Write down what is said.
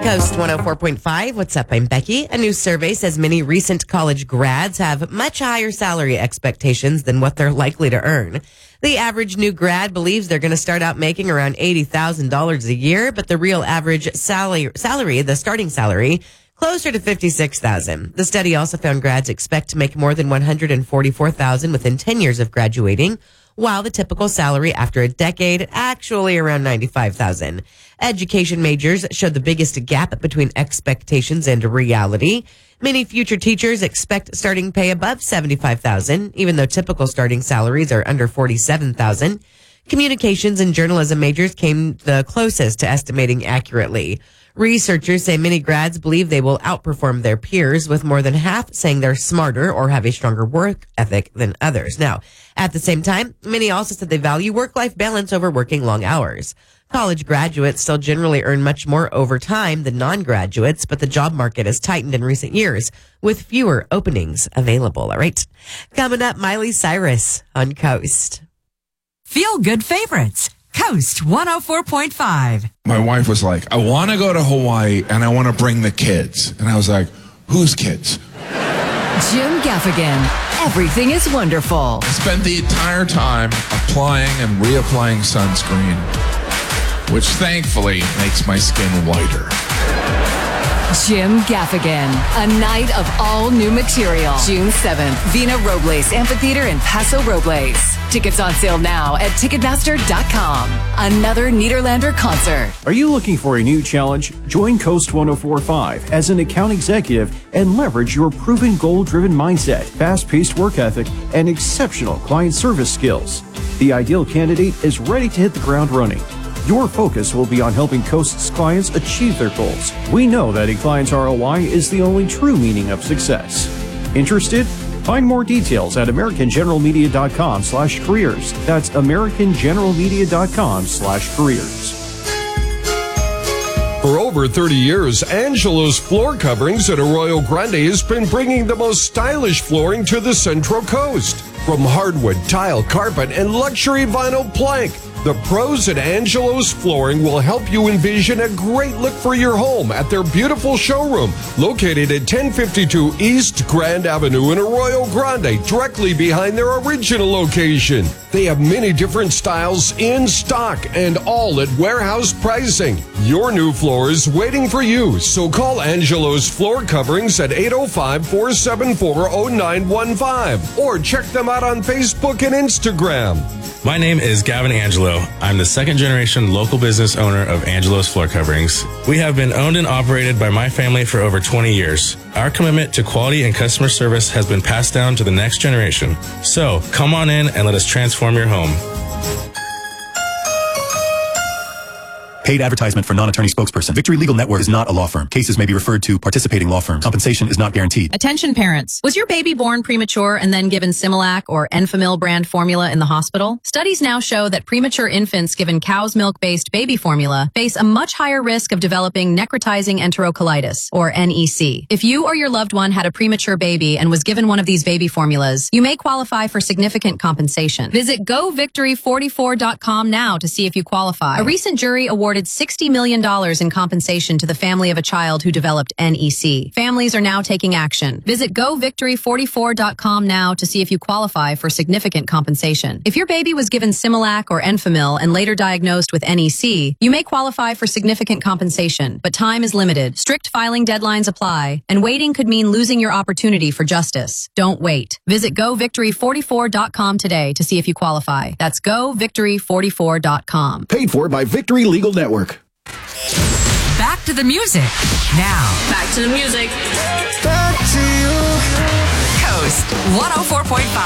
Coast 104.5. What's up? I'm Becky. A new survey says many recent college grads have much higher salary expectations than what they're likely to earn. The average new grad believes they're going to start out making around $80,000 a year, but the real average salary, the starting salary, closer to $56,000. The study also found grads expect to make more than $144,000 within 10 years of graduating, while the typical salary after a decade actually around $95,000. Education majors showed the biggest gap between expectations and reality. Many future teachers expect starting pay above $75,000, even though typical starting salaries are under $47,000. Communications and journalism majors came the closest to estimating accurately. Researchers say many grads believe they will outperform their peers, with more than half saying they're smarter or have a stronger work ethic than others. Now, at the same time, many also said they value work-life balance over working long hours. College graduates still generally earn much more over time than non-graduates, but the job market has tightened in recent years with fewer openings available. All right. Coming up, Miley Cyrus on Coast. Feel good favorites. Coast 104.5. My wife was like, I want to go to Hawaii and I want to bring the kids. And I was like, whose kids? Jim Gaffigan. Everything is wonderful. I spent the entire time applying and reapplying sunscreen, which thankfully makes my skin whiter. Jim Gaffigan. A night of all new material. June 7th, Vina Robles Amphitheater in Paso Robles. Tickets on sale now at Ticketmaster.com. Another Nederlander concert. Are you looking for a new challenge? Join Coast 104.5 as an account executive and leverage your proven goal-driven mindset, fast-paced work ethic, and exceptional client service skills. The ideal candidate is ready to hit the ground running. Your focus will be on helping Coast's clients achieve their goals. We know that a client's ROI is the only true meaning of success. Interested? Find more details at AmericanGeneralMedia.com/careers. That's AmericanGeneralMedia.com/careers. For over 30 years, Angelo's Floor Coverings at Arroyo Grande has been bringing the most stylish flooring to the Central Coast. From hardwood, tile, carpet, and luxury vinyl plank, the pros at Angelo's Flooring will help you envision a great look for your home at their beautiful showroom located at 1052 East Grand Avenue in Arroyo Grande, directly behind their original location. They have many different styles in stock and all at warehouse pricing. Your new floor is waiting for you, so call Angelo's Floor Coverings at 805-474-0915 or check them out on Facebook and Instagram. My name is Gavin Angelo. I'm the second generation local business owner of Angelo's Floor Coverings. We have been owned and operated by my family for over 20 years. Our commitment to quality and customer service has been passed down to the next generation. So come on in and let us transform your home. Paid advertisement for non-attorney spokesperson. Victory Legal Network is not a law firm. Cases may be referred to participating law firms. Compensation is not guaranteed. Attention parents. Was your baby born premature and then given Similac or Enfamil brand formula in the hospital? Studies now show that premature infants given cow's milk-based baby formula face a much higher risk of developing necrotizing enterocolitis, or NEC. If you or your loved one had a premature baby and was given one of these baby formulas, you may qualify for significant compensation. Visit govictory44.com now to see if you qualify. A recent jury awarded $60 million in compensation to the family of a child who developed NEC. Families are now taking action. Visit govictory44.com now to see if you qualify for significant compensation. If your baby was given Similac or Enfamil and later diagnosed with NEC, you may qualify for significant compensation, but time is limited. Strict filing deadlines apply, and waiting could mean losing your opportunity for justice. Don't wait. Visit govictory44.com today to see if you qualify. That's govictory44.com. Paid for by Victory Legal Network. Back to the music. Now. Back to the music. Back to you. Coast 104.5.